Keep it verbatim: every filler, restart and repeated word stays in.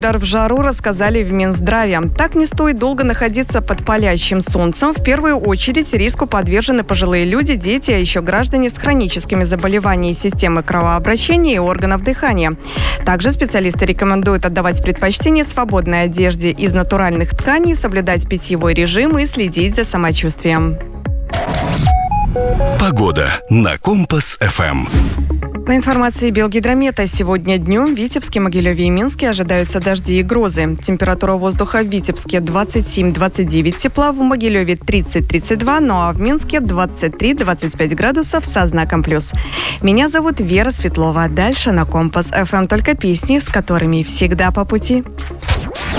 Удар в жару рассказали в Минздраве. Так не стоит долго находиться под палящим солнцем. В первую очередь риску подвержены пожилые люди, дети, а еще граждане с хроническими заболеваниями системы кровообращения и органов дыхания. Также специалисты рекомендуют отдавать предпочтение свободной одежде из натуральных тканей, соблюдать питьевой режим и следить за самочувствием. Погода на Компас-эф эм. По информации Белгидромета, сегодня днем в Витебске, Могилеве и Минске ожидаются дожди и грозы. Температура воздуха в Витебске двадцать семь - двадцать девять тепла, в Могилеве тридцать - тридцать два, ну а в Минске двадцать три - двадцать пять градусов со знаком плюс. Меня зовут Вера Светлова. Дальше на Компас-эф эм только песни, с которыми всегда по пути.